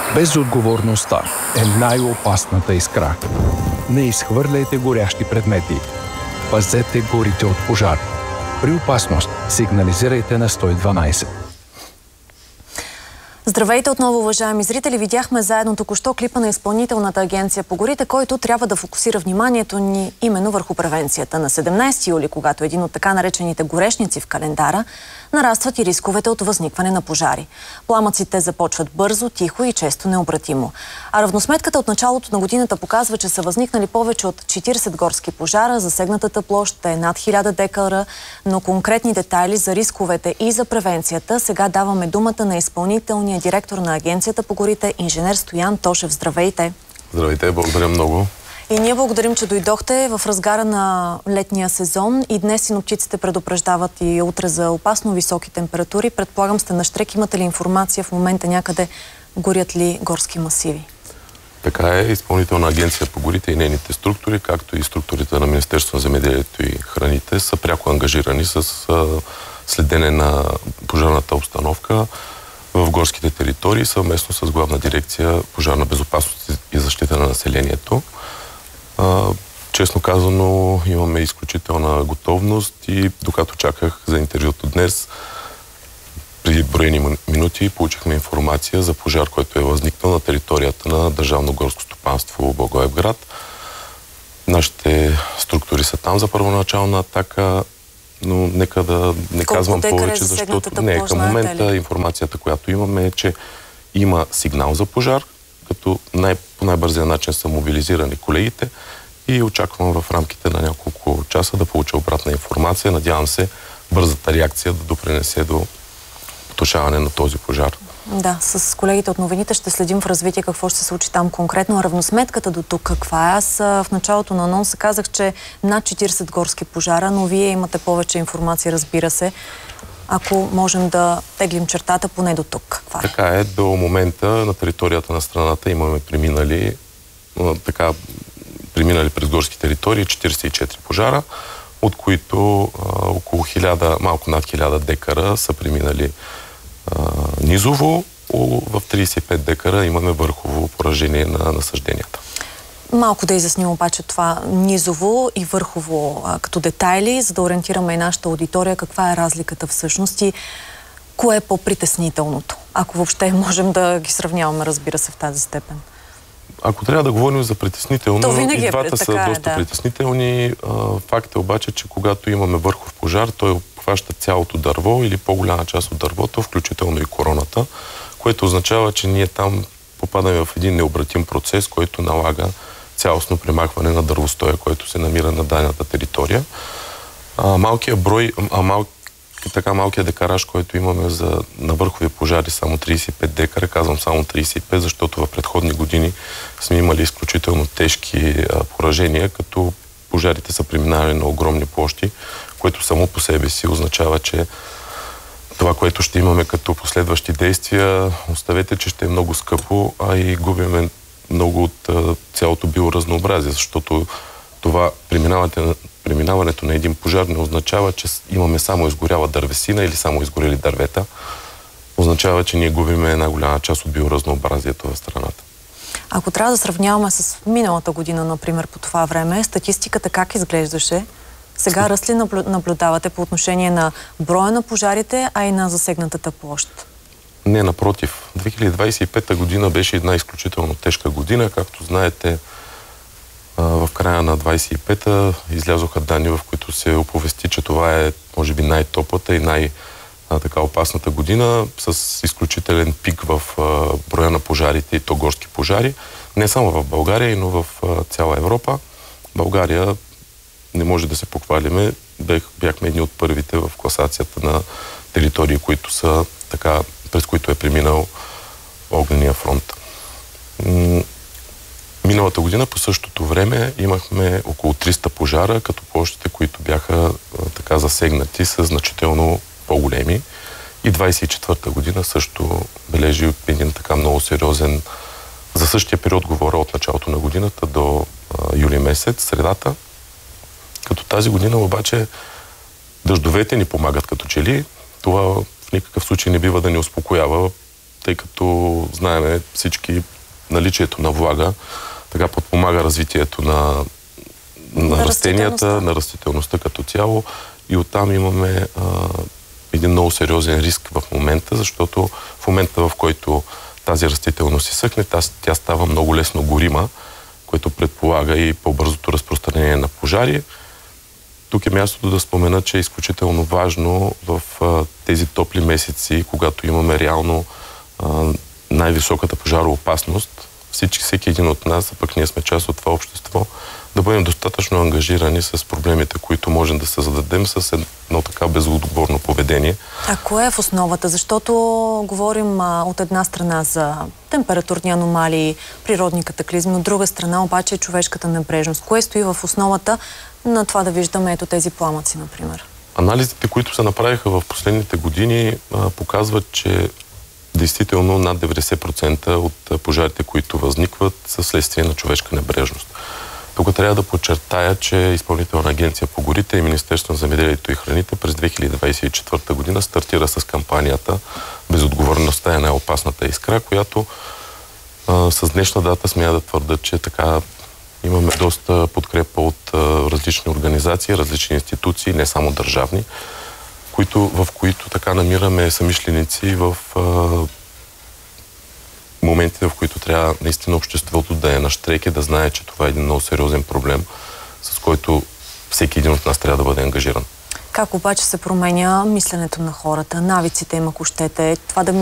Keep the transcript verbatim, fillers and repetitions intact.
Безотговорността е най-опасната искра. Не изхвърляйте горящи предмети. Пазете горите от пожар. При опасност сигнализирайте на сто и дванайсет. Здравейте отново, уважаеми зрители! Видяхме заедно току-що клипа на Изпълнителната агенция по горите, който трябва да фокусира вниманието ни именно върху превенцията. На седемнайсети юли, когато един от така наречените горешници в календара, нарастват и рисковете от възникване на пожари. Пламъците започват бързо, тихо и често необратимо. А равносметката от началото на годината показва, че са възникнали повече от четирийсет горски пожара, засегнатата площ е над хиляда декара, но конкретни детайли за рисковете и за превенцията сега даваме думата на изпълнителния директор на Агенцията по горите, инженер Стоян Тошев. Здравейте! Здравейте, благодаря много. И ние благодарим, че дойдохте в разгара на летния сезон и днес синоптиците предупреждават и утре за опасно високи температури. Предполагам сте на щрек. Имате ли информация в момента някъде горят ли горски масиви? Така е. Изпълнителна агенция по горите и нейните структури, както и структурите на Министерството на земеделието и храните са пряко ангажирани с следене на пожарната обстановка в горските територии, съвместно с Главна дирекция пожарна безопасност и защита на населението. Uh, честно казано, имаме изключителна готовност и докато чаках за интервюто днес, преди броени минути получихме информация за пожар, който е възникнал на територията на Държавно горско стопанство Благоевград. Нашите структури са там за първоначална атака, но нека да не Колко казвам повече, защото не, към момента информацията, която имаме е, че има сигнал за пожар, като най- по най-бързия начин са мобилизирани колегите и очаквам в рамките на няколко часа да получа обратна информация. Надявам се бързата реакция да допринесе до потушаване на този пожар. Да, с колегите от новините ще следим в развитие какво ще се случи там конкретно. Равносметката до тук каква е? Аз в началото на анонса казах, че над четирийсет горски пожара, но вие имате повече информация, разбира се. Ако можем да теглим чертата поне до тук. Каква е? Така е. До момента на територията на страната имаме преминали, така, преминали през горски територии четирийсет и четири пожара, от които а, около хиляда, малко над хиляда декара са преминали а, низово, в трийсет и пет декара имаме върхово поражение на насъжденията. Малко да изясним обаче това низово и върхово а, като детайли, за да ориентираме и нашата аудитория каква е разликата всъщност и кое е по-притеснителното, ако въобще можем да ги сравняваме, разбира се, в тази степен. Ако трябва да говорим за притеснително, и двата е, са доста е, да. притеснителни. Факт е обаче, че когато имаме върхов пожар, той обхваща цялото дърво или по-голяма част от дървото, включително и короната, което означава, че ние там попадаме в един необратим процес, който налага цялостно премахване на дървостоя, който се намира на дадената територия. А, малкият брой, а мал, така малкият декараж, който имаме за, на върхови пожари, само трийсет и пет декара, казвам само трийсет и пет, защото в предходни години сме имали изключително тежки а, поражения, като пожарите са преминали на огромни площи, което само по себе си означава, че това, което ще имаме като последващи действия, оставете, че ще е много скъпо, а и губиме много от а, цялото биоразнообразие, защото това преминаването, преминаването на един пожар не означава, че имаме само изгоряла дървесина или само изгорели дървета. Означава, че ние губиме една голяма част от биоразнообразието в страната. Ако трябва да сравняваме с миналата година, например, по това време, статистиката как изглеждаше? Сега ръст ли наблюдавате по отношение на броя на пожарите, а и на засегнатата площ? Не, напротив. две хиляди двадесет и пета година беше една изключително тежка година. Както знаете, в края на двадесет и пета излязоха данни, в които се оповести, че това е, може би, най-топлата и най-така опасната година, с изключителен пик в броя на пожарите и то горски пожари. Не само в България, но в цяла Европа. България, не може да се похвалиме, бяхме едни от първите в класацията на територии, които са така, през които е преминал огнения фронт. Миналата година по същото време имахме около триста пожара, като площите, които бяха така засегнати, са значително по-големи. И двадесет и четвърта година също бележи един така много сериозен, за същия период говоря от началото на годината до а, юли месец, средата. Като тази година обаче дъждовете ни помагат като че ли. Това в никакъв случай не бива да ни успокоява, тъй като знаем всички наличието на влага така подпомага развитието на, на растенията, на растителността като цяло и оттам имаме а, един много сериозен риск в момента, защото в момента, в който тази растителност изсъхне, тя става много лесно горима, което предполага и по-бързото разпространение на пожари. Тук е мястото да спомена, че е изключително важно в а, тези топли месеци, когато имаме реално а, най-високата пожароопасност, всички, всеки един от нас, а пък ние сме част от това общество, да бъдем достатъчно ангажирани с проблемите, които можем да се зададем с едно така безотговорно поведение. А кое е в основата? Защото говорим а, от една страна за температурни аномалии, природни катаклизми, от друга страна обаче е човешката небрежност. Кое стои в основата на това да виждаме ето тези пламъци, например? Анализите, които се направиха в последните години, а, показват, че действително над деветдесет процента от пожарите, които възникват, са следствие на човешка небрежност. Тук трябва да подчертая, че Изпълнителна агенция по горите и Министерството на земеделието и храните през две хиляди двадесет и четвърта година стартира с кампанията "Безотговорността е най-опасната искра", която а, с днешна дата смея да твърда, че така имаме доста подкрепа от а, различни организации, различни институции, не само държавни, които, в които така намираме самишленици в а, моментите, в които трябва наистина обществото да е на щреки, да знае, че това е един много сериозен проблем, с който всеки един от нас трябва да бъде ангажиран. Как обаче се променя мисленето на хората, навиците им, ако щете, това да